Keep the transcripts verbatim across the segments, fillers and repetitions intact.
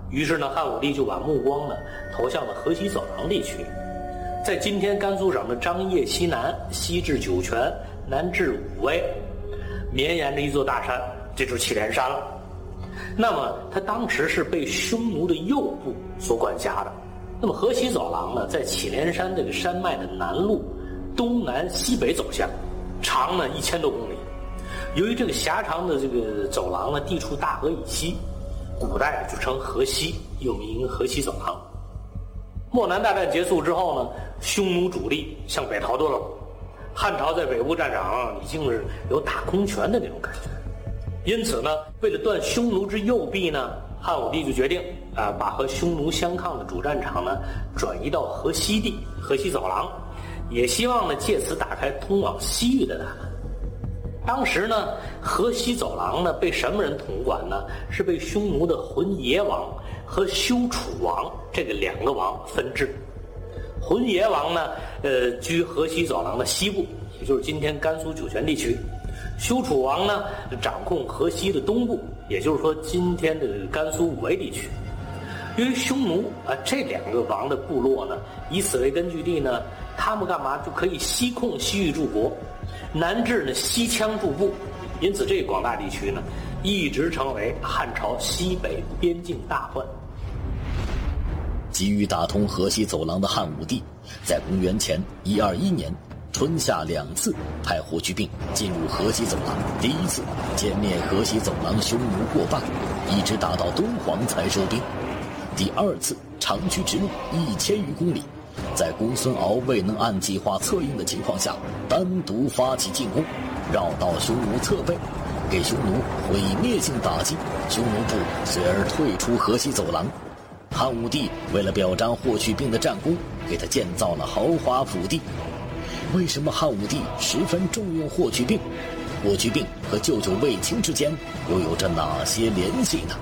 于是呢，汉武帝就把目光呢投向了河西走廊地区，在今天甘肃省的张掖西南，西至酒泉，南至武威，绵延着一座大山，这就是祁连山了。那么它当时是被匈奴的右部所管辖的。那么河西走廊呢，在祁连山这个山脉的南麓，东南西北走向，长呢一千多公里。由于这个狭长的这个走廊呢，地处大河以西，古代就称河西，又名河西走廊。漠南大战结束之后呢，匈奴主力向北逃遁了，汉朝在北部战场已经是有打空拳的那种感觉。因此呢，为了断匈奴之右臂呢，汉武帝就决定啊，把和匈奴相抗的主战场呢转移到河西地，河西走廊，也希望呢借此打开通往西域的大门。当时呢，河西走廊呢被什么人统管呢？是被匈奴的浑邪王和修楚王这个两个王分治。浑邪王呢，呃，居河西走廊的西部，也就是今天甘肃酒泉地区。修楚王呢，掌控河西的东部，也就是说今天的甘肃武威地区。由于匈奴啊这两个王的部落呢，以此为根据地呢，他们干嘛就可以西控西域诸国，南至呢西羌诸部，因此这广大地区呢，一直成为汉朝西北边境大患。 急于打通河西走廊的汉武帝，在公元前一二一年春夏两次派霍去病进入河西走廊，第一次歼灭河西走廊匈奴过半，一直打到敦煌才收兵；第二次长驱直入一千余公里，在公孙敖未能按计划策应的情况下，单独发起进攻，绕到匈奴侧背，给匈奴毁灭性打击，匈奴部随而退出河西走廊。汉武帝为了表彰霍去病的战功，给他建造了豪华府邸。为什么汉武帝十分重用霍去病？霍去病和舅舅卫青之间又有着哪些联系呢？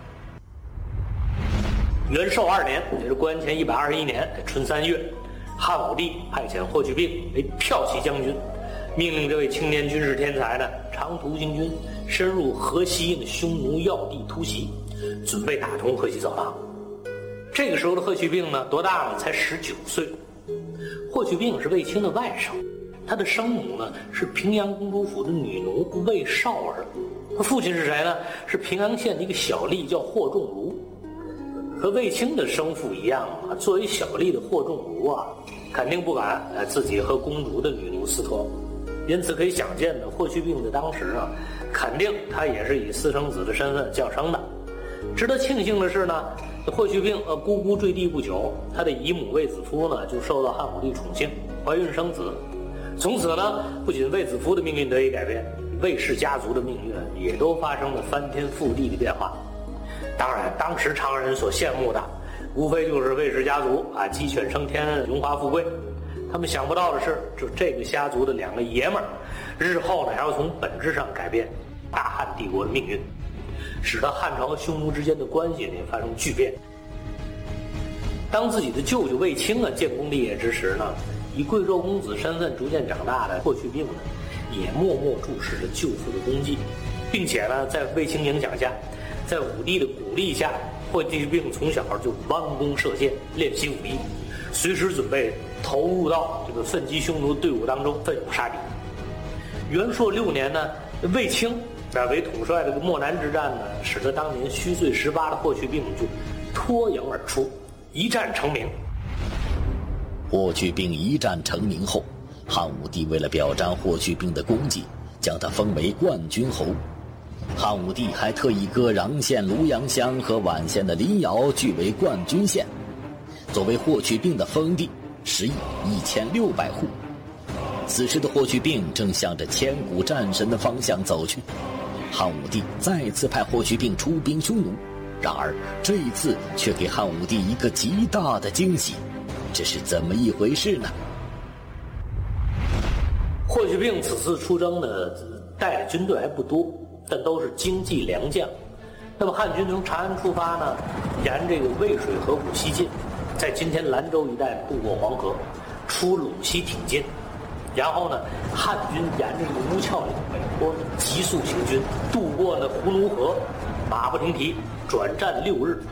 元寿二年，也是公元前一百二十一年春三月，汉武帝派遣霍去病为骠骑将军，命令这位青年军事天才呢，长途行军，深入河西的匈奴要地突袭，准备打通河西走廊。这个时候的霍去病呢，多大呢？才十九岁。霍去病是卫青的外甥，他的生母呢是平阳公主府的女奴卫少儿，他父亲是谁呢？是平阳县的一个小吏叫霍仲儒。和卫青的生父一样啊，作为小吏的霍仲儒啊，肯定不敢呃自己和公主的女奴私通，因此可以想见的，霍去病在当时啊，肯定他也是以私生子的身份降生的。值得庆幸的是呢，霍去病呃呱呱坠地不久，他的姨母卫子夫呢就受到汉武帝宠幸，怀孕生子。从此呢，不仅卫子夫的命运得以改变，卫氏家族的命运也都发生了翻天覆地的变化。当然，当时常人所羡慕的，无非就是卫氏家族啊鸡犬升天，荣华富贵。他们想不到的是，就这个家族的两个爷们儿，日后呢还要从本质上改变大汉帝国的命运，使得汉朝和匈奴之间的关系呢发生巨变。当自己的舅舅卫青啊建功立业之时呢，以贵胄公子身份逐渐长大的霍去病呢，也默默注视着舅父的功绩，并且呢，在卫青影响下，在武帝的鼓励下，霍去病从小就弯弓射箭，练习武艺，随时准备投入到这个奋击匈奴队伍当中，奋勇杀敌。元朔六年呢，卫青啊为统帅这个漠南之战呢，使得当年虚岁十八的霍去病就脱颖而出，一战成名。 霍去病一战成名后，汉武帝为了表彰霍去病的功绩，将他封为冠军侯。汉武帝还特意割穰县庐阳乡和宛县的临窑据为冠军县，作为霍去病的封地，食邑一千六百户。此时的霍去病正向着千古战神的方向走去。汉武帝再次派霍去病出兵匈奴，然而这一次却给汉武帝一个极大的惊喜，这是怎么一回事呢？ 霍去病此次出征呢，带的军队还不多，但都是精济良将。那么汉军从长安出发呢，沿这个渭水河谷西进，在今天兰州一带渡过黄河，出陇西挺进。然后呢，汉军沿着这个乌鞘岭北坡急速行军，渡过了胡奴河，马不停蹄，转战六日，